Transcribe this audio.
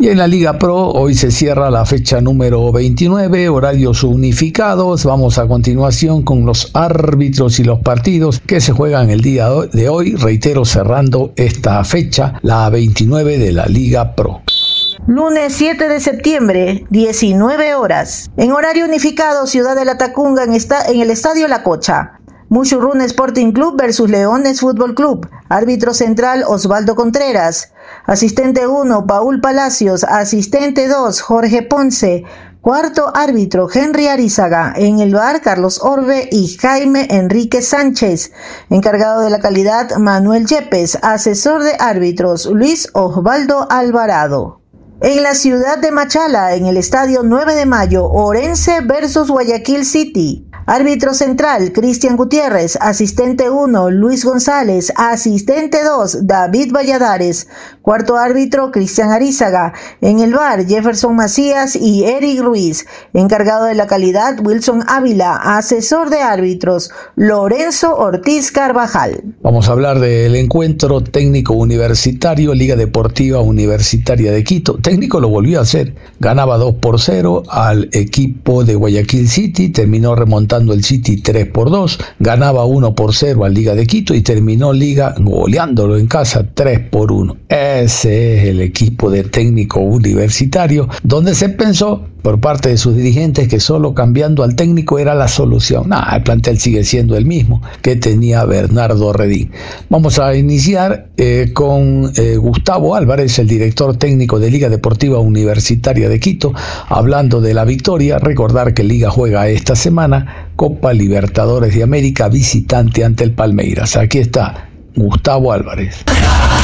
Y en la Liga Pro hoy se cierra la fecha número 29, horarios unificados. Vamos a continuación con los árbitros y los partidos que se juegan el día de hoy, reitero, cerrando esta fecha, la 29 de la Liga Pro. Lunes 7 de septiembre, 19 horas. En horario unificado, Ciudad de la Tacunga en el Estadio La Cocha. Muchurruna Sporting Club versus Leones Fútbol Club. Árbitro central Osvaldo Contreras. Asistente 1, Paul Palacios. Asistente 2, Jorge Ponce. Cuarto árbitro, Henry Arizaga. En el VAR, Carlos Orbe y Jaime Enrique Sánchez. Encargado de la calidad, Manuel Yepes. Asesor de árbitros, Luis Osvaldo Alvarado. En la ciudad de Machala, en el Estadio 9 de Mayo, Orense versus Guayaquil City. Árbitro central, Cristian Gutiérrez. Asistente 1, Luis González. Asistente 2, David Valladares. Cuarto árbitro, Cristian Arizaga. En el VAR, Jefferson Macías y Eric Ruiz. Encargado de la calidad, Wilson Ávila. Asesor de árbitros, Lorenzo Ortiz Carvajal. Vamos a hablar del encuentro técnico universitario, Liga Deportiva Universitaria de Quito. Técnico lo volvió a hacer. Ganaba 2-0 al equipo de Guayaquil City. Terminó remontando el City 3-2, ganaba 1-0 al Liga de Quito y terminó Liga goleándolo en casa 3-1. Ese es el equipo de técnico universitario, donde se pensó por parte de sus dirigentes que solo cambiando al técnico era la solución. El plantel sigue siendo el mismo que tenía Bernardo Redín. Vamos a iniciar con Gustavo Álvarez, el director técnico de Liga Deportiva Universitaria de Quito, hablando de la victoria. Recordar que Liga juega esta semana Copa Libertadores de América visitante ante el Palmeiras. Aquí está Gustavo Álvarez.